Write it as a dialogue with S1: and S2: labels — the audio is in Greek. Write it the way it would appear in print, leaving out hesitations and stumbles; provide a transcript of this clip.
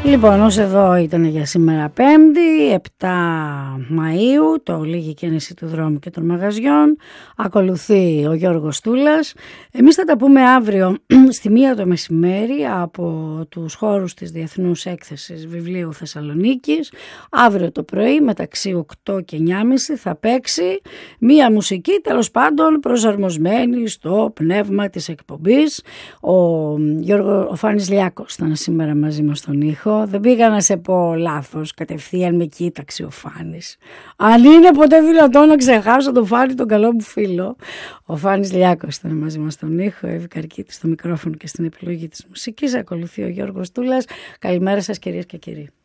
S1: Λοιπόν, ως εδώ ήταν για σήμερα Πέμπτη, 7 Μαΐου, το λίγη κίνηση του δρόμου και των μαγαζιών. Ακολουθεί ο Γιώργος Τούλας. Εμείς θα τα πούμε αύριο στη 1 το μεσημέρι από τους χώρους της Διεθνούς Έκθεσης Βιβλίου Θεσσαλονίκης. Αύριο το πρωί μεταξύ 8 και 9.30 θα παίξει μία μουσική, τέλος πάντων προσαρμοσμένη στο πνεύμα της εκπομπής. Ο Φάνης Λιάκος ήταν σήμερα μαζί μας στον ήχο. Δεν πήγα να σε πω λάθος, κατευθείαν με κοίταξε ο Φάνης. Αν είναι ποτέ δυνατόν να ξεχάσω τον Φάνη, τον καλό μου φίλο. Ο Φάνης Λιάκος ήταν μαζί μας στον ήχο, Εύη Καρκίτη στο μικρόφωνο και στην επιλογή της μουσικής. Ακολουθεί ο Γιώργος Τούλας. Καλημέρα σας κυρίες και κύριοι.